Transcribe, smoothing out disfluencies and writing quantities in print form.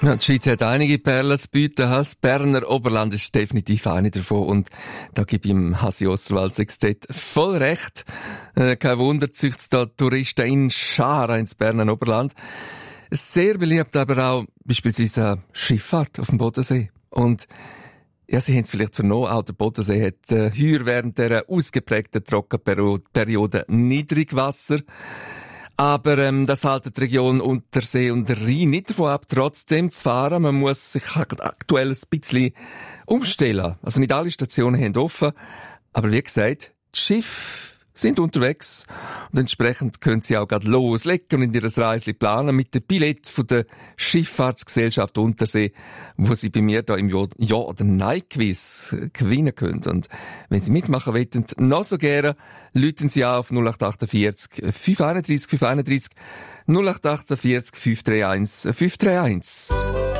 Ja, die Schweiz hat einige Perlen zu bieten. Das Berner Oberland ist definitiv eine davon. Und da gebe ich ihm Hasi Oswald Sextett voll recht. Kein Wunder, züchtet da Touristen in Scharen ins Berner Oberland. Sehr beliebt aber auch beispielsweise Schifffahrt auf dem Bodensee. Und ja, Sie haben es vielleicht vernommen, auch der Bodensee hat heuer während dieser ausgeprägten Trockenperiode Niedrigwasser. Aber das hält die Region Untersee und Rhein nicht davon ab, trotzdem zu fahren. Man muss sich aktuell ein bisschen umstellen. Also nicht alle Stationen haben offen. Aber wie gesagt, die Schiffe sind unterwegs und entsprechend können sie auch gerade loslegen und in ihr Reisli planen mit dem Billett von der Schifffahrtsgesellschaft Untersee, wo sie bei mir da im Ja- oder Nein-Quiz gewinnen können. Und wenn sie mitmachen wollen, noch so gerne, läuten sie auf 0848 531 531 0848 531 531.